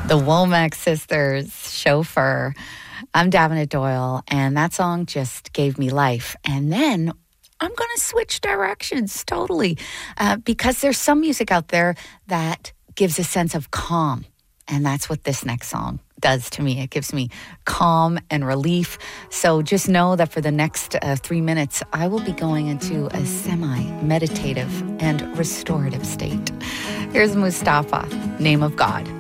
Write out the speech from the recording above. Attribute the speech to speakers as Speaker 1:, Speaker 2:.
Speaker 1: The Womack Sisters, Chauffeur. I'm Davenant Doyle, and that song just gave me life. And then I'm going to switch directions totally because there's some music out there that gives a sense of calm. And that's what this next song does to me. It gives me calm and relief. So just know that for the next 3 minutes, I will be going into a semi-meditative and restorative state. Here's Mustafa, Name of God.